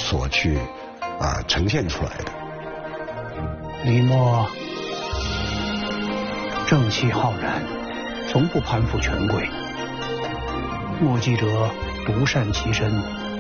所去呈现出来的。 李默正气浩然，从不攀附权贵。墨迹者独善其身，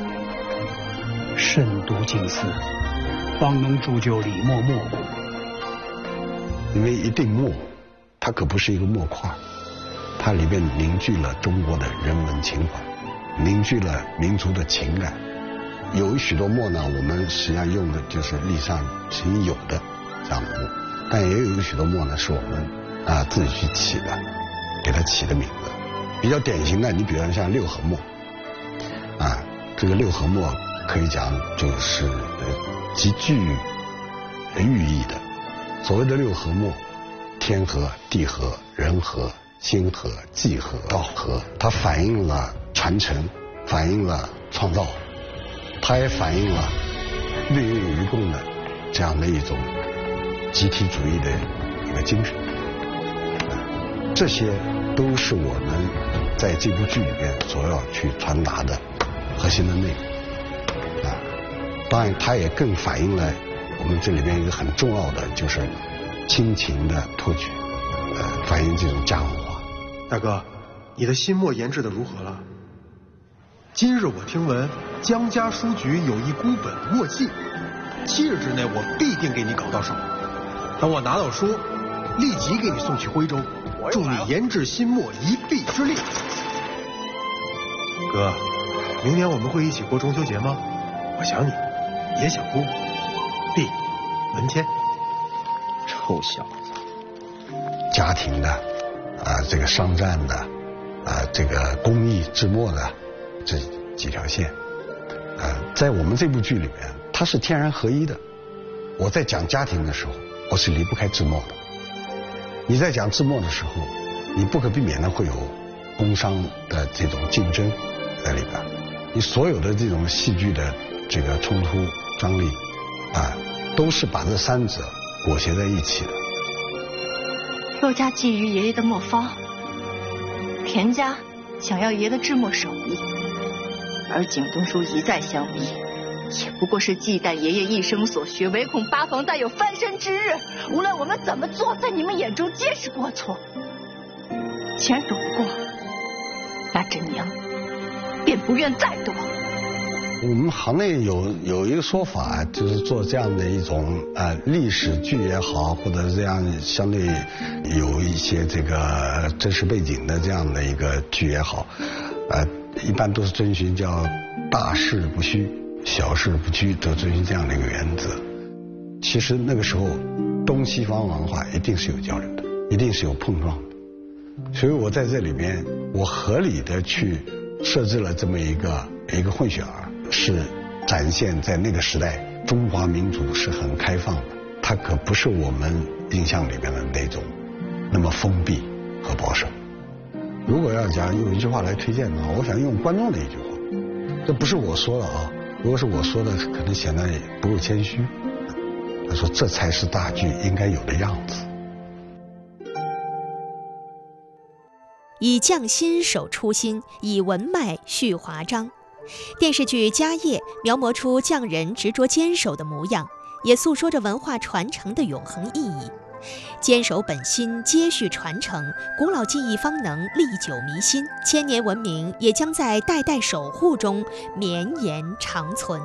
慎独静思，方能铸就李默墨骨。 因为一锭墨，它可不是一个墨块，它里面凝聚了中国的人文情怀，凝聚了民族的情感。有许多墨呢，我们实际上用的就是历史上曾经有的这样的墨，但也有许多墨呢是我们自己去起的，给它起的名字。比较典型的，你比方像六合墨，这个六合墨可以讲就是极具寓意的。所谓的六合墨，天合、地合、人合、心合、地合、道合，它反映了传承，反映了创造，它也反映了命运与共的这样的一种集体主义的一个精神。这些都是我们在这部剧里面所要去传达的核心的内容。当然它也更反映了我们这里面一个很重要的，就是亲情的托举，反映这种家文化。 大哥，你的新墨研制的如何了？今日我听闻江家书局有一孤本墨迹，7日之内我必定给你搞到手。等我拿到书，立即给你送去徽州，助你研制新墨一臂之力。哥，明年我们会一起过中秋节吗？我想你，也想姑。弟，文谦。 臭小子。 家庭的这个商战的这个工艺制墨的这几条线在我们这部剧里面它是天然合一的。我在讲家庭的时候，我是离不开制墨的。你在讲制墨的时候，你不可避免的会有工商的这种竞争在里边，你所有的这种戏剧的这个冲突张力都是把这三者裹挟在一起的。 陆家觊觎爷爷的墨方，田家想要爷爷的制墨手艺，而景东叔一再相逼，也不过是忌惮爷爷一生所学，唯恐八房再有翻身之日。无论我们怎么做，在你们眼中皆是过错。既然躲不过，那真娘便不愿再躲。 我们行内有一个说法，就是做这样的一种历史剧也好，或者这样相对有一些这个真实背景的这样的一个剧也好，一般都是遵循叫大事不虚，小事不拘，都遵循这样的一个原则。其实那个时候东西方文化一定是有交流的，一定是有碰撞的，所以我在这里面我合理的去设置了这么一个混血儿，是展现在那个时代中华民族是很开放的，它可不是我们印象里面的那种那么封闭和保守。如果要讲用一句话来推荐的话，我想用观众的一句话，这不是我说的如果是我说的，可能显得不够谦虚。他说这才是大剧应该有的样子。 以匠心守初心，以文脉续华章。电视剧《家业》描摹出匠人执着坚守的模样，也诉说着文化传承的永恒意义。坚守本心，接续传承，古老技艺方能历久弥新，千年文明也将在代代守护中绵延长存。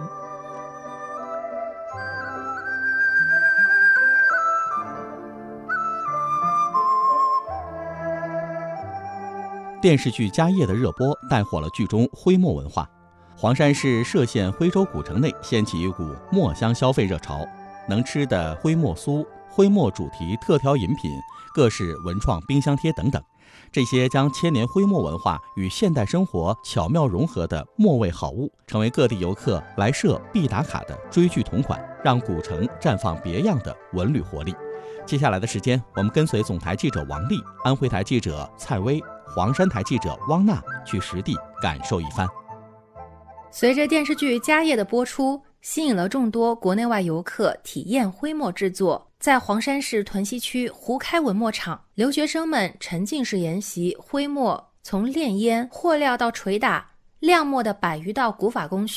电视剧《家业》的热播带火了剧中徽墨文化。黄山市歙县徽州古城内掀起一股墨香消费热潮，能吃的徽墨酥、徽墨主题特调饮品、各式文创冰箱贴等等，这些将千年徽墨文化与现代生活巧妙融合的墨味好物，成为各地游客来歙必打卡的追剧同款，让古城绽放别样的文旅活力。接下来的时间，我们跟随总台记者王丽、安徽台记者蔡薇、黄山台记者汪娜去实地感受一番。 随着电视剧《家业》的播出，吸引了众多国内外游客体验徽墨制作。在黄山市屯溪区胡开文墨厂，留学生们沉浸式研习徽墨从炼烟、和料到捶打、亮墨的100余道古法工序，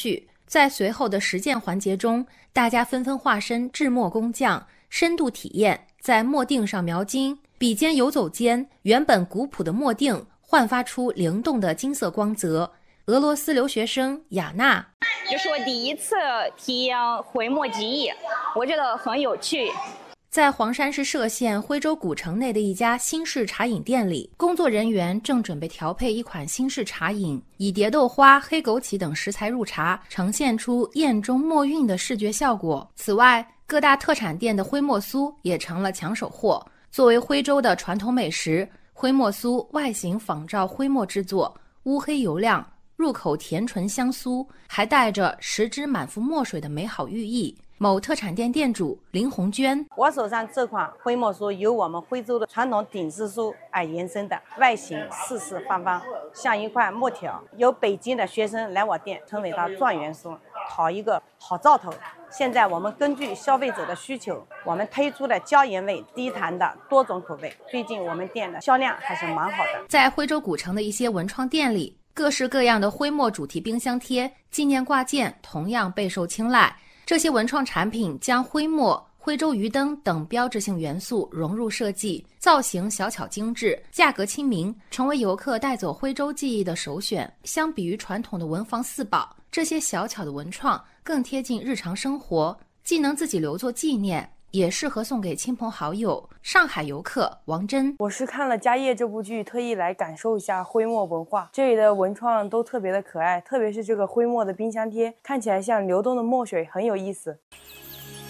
在随后的实践环节中，大家纷纷化身制墨工匠，深度体验在墨锭上描金，笔尖游走间，原本古朴的墨锭焕发出灵动的金色光泽。俄罗斯留学生雅娜， 这是我第一次体验徽墨技艺，我觉得很有趣。 在黄山市歙县徽州古城内的一家新式茶饮店里，工作人员正准备调配一款新式茶饮，以蝶豆花、黑枸杞等食材入茶，呈现出宴中墨韵的视觉效果。此外，各大特产店的徽墨酥也成了抢手货。作为徽州的传统美食，徽墨酥外形仿照徽墨制作，乌黑油亮，入口甜醇香酥，还带着食之满腹墨水的美好寓意。某特产店店主林红娟， 我手上这款徽墨酥由我们徽州的传统顶丝酥而延伸的，外形四四方方，像一块墨条。有北京的学生来我店称为它状元酥，讨一个好兆头。现在我们根据消费者的需求，我们推出了椒盐味、低糖的多种口味。最近我们店的销量还是蛮好的。 在徽州古城的一些文创店里，各式各样的徽墨主题冰箱贴、纪念挂件同样备受青睐。这些文创产品将徽墨、徽州鱼灯等标志性元素融入设计，造型小巧精致，价格亲民，成为游客带走徽州记忆的首选。相比于传统的文房四宝，这些小巧的文创更贴近日常生活，既能自己留作纪念，也适合送给亲朋好友。上海游客王真， 我是看了《家业》这部剧，特意来感受一下徽墨文化。这里的文创都特别的可爱，特别是这个徽墨的冰箱贴，看起来像流动的墨水，很有意思。